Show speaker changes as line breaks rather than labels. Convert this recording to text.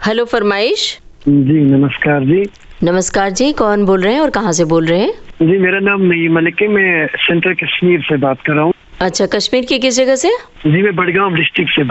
Hello फरमाइश।
जी नमस्कार जी।
नमस्कार जी, कौन बोल रहे हैं और कहाँ से बोल रहे हैं?
जी मेरा नाम नईम मलिक है, मैं सेंट्रल कश्मीर से बात कर रहा हूँ।
अच्छा, कश्मीर की किस जगह से?
जी मैं बडगाम डिस्ट्रिक्ट से